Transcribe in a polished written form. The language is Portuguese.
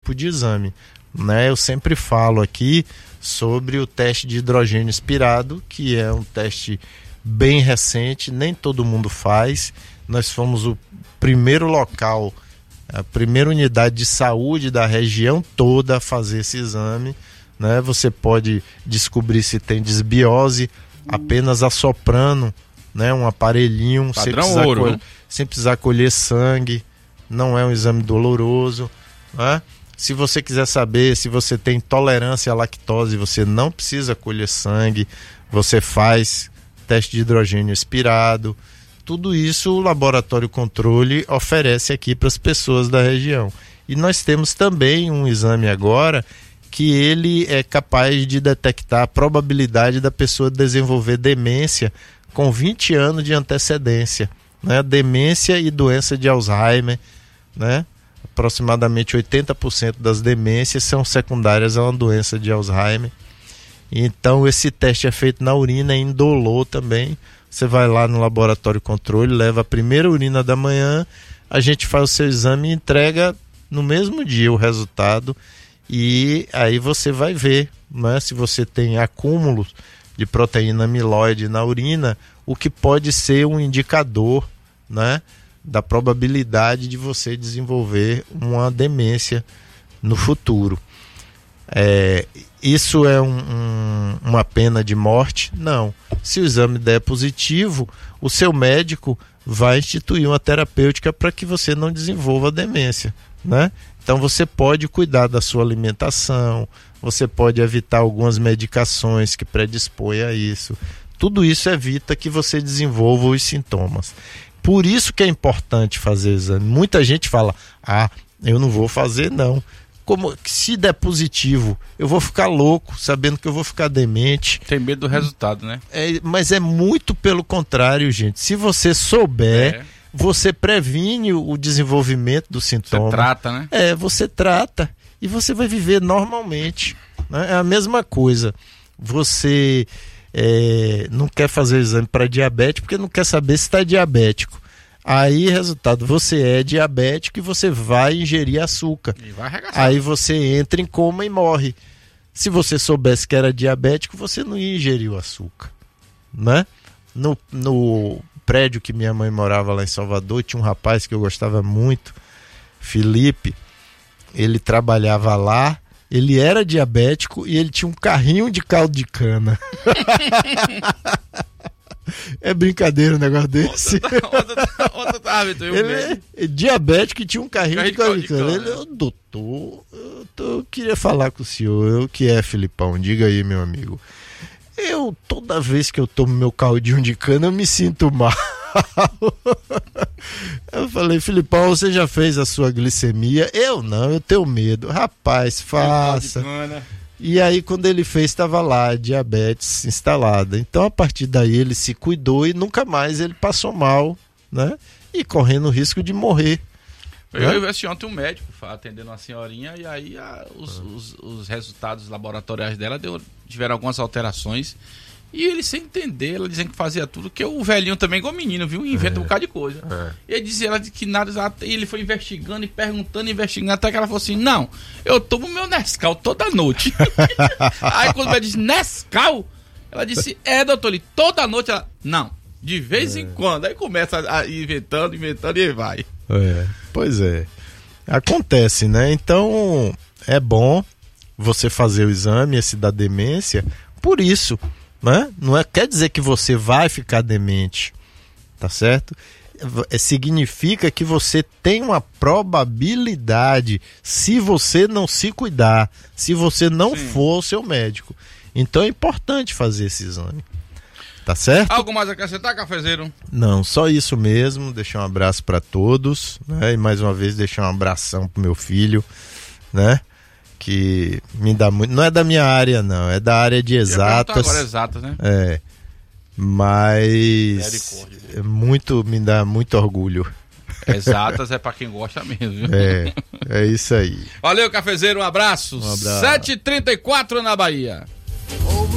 tipo de exame, né? Eu sempre falo aqui sobre o teste de hidrogênio expirado, que é um teste bem recente, nem todo mundo faz. Nós fomos o primeiro local, a primeira unidade de saúde da região toda a fazer esse exame, né? Você pode descobrir se tem desbiose apenas assoprando, né, um aparelhinho, sem precisar colher sangue. Não é um exame doloroso, né? Se você quiser saber se você tem intolerância à lactose, você não precisa colher sangue, você faz teste de hidrogênio expirado. Tudo isso o Laboratório Controle oferece aqui para as pessoas da região. E nós temos também um exame agora que ele é capaz de detectar a probabilidade da pessoa desenvolver demência com 20 anos de antecedência, né? Demência e doença de Alzheimer, né? Aproximadamente 80% das demências são secundárias a uma doença de Alzheimer. Então esse teste é feito na urina, é indolor também. Você vai lá no Laboratório Controle, leva a primeira urina da manhã, a gente faz o seu exame e entrega no mesmo dia o resultado, e aí você vai ver, né, se você tem acúmulos de proteína amiloide na urina, o que pode ser um indicador, né, da probabilidade de você desenvolver uma demência no futuro. Isso é uma pena de morte? Não. Se o exame der positivo, o seu médico vai instituir uma terapêutica para que você não desenvolva demência, né? Então você pode cuidar da sua alimentação, você pode evitar algumas medicações que predispõem a isso. Tudo isso evita que você desenvolva os sintomas. Por isso que é importante fazer exame. Muita gente fala, eu não vou fazer não. Como, se der positivo, eu vou ficar louco, sabendo que eu vou ficar demente. Tem medo do resultado, né? Mas é muito pelo contrário, gente. Se você souber, você previne o desenvolvimento do sintoma. Você trata, né? Você trata e você vai viver normalmente, né? É a mesma coisa. Você não quer fazer o exame para diabetes porque não quer saber se está diabético. Aí, resultado, você é diabético e você vai ingerir açúcar. E vai arregaçar. Aí você entra em coma e morre. Se você soubesse que era diabético, você não ia ingerir o açúcar, né? No prédio que minha mãe morava lá em Salvador, tinha um rapaz que eu gostava muito, Felipe. Ele trabalhava lá, ele era diabético e ele tinha um carrinho de caldo de cana. É brincadeira um negócio desse. Ele é diabético e tinha um carrinho de caldo de cana. Ele é doutor. Eu queria falar com o senhor. O que é, Filipão? Diga aí, meu amigo. Toda vez que eu tomo meu caldinho de cana, eu me sinto mal. Eu falei, Filipão, você já fez a sua glicemia? Eu não, eu tenho medo. Rapaz, faça. E aí, quando ele fez, estava lá, diabetes instalada. Então, a partir daí, ele se cuidou e nunca mais ele passou mal, né? E correndo o risco de morrer. Eu assisti ontem um médico atendendo uma senhorinha e aí os resultados laboratoriais dela tiveram algumas alterações. E ele, sem entender, ela dizendo que fazia tudo, que o velhinho também, igual menino, viu? Inventa um bocado de coisa. E ele dizia ela que nada, e ele foi investigando e perguntando, investigando, até que ela falou assim, não, eu tomo meu Nescau toda noite. Aí quando ela disse, Nescau? Ela disse, doutor, ele toda noite, ela, não, de vez em quando. Aí começa a inventando e vai. Pois é. Acontece, né? Então, é bom você fazer o exame, esse da demência, por isso, né? Não quer dizer que você vai ficar demente, tá certo? Significa que você tem uma probabilidade, se você não se cuidar, se você não for ao seu médico. Então é importante fazer esse exame, tá certo? Algo mais a acrescentar, cafezeiro? Não, só isso mesmo. Deixar um abraço para todos, né? E mais uma vez deixar um abração pro meu filho, né? Que me dá muito, não é da minha área não, é da área de exatas. Agora exatas, né? Mas me dá muito orgulho. Exatas é pra quem gosta mesmo. É isso aí. Valeu, cafezeiro, um abraço. 7h34 na Bahia.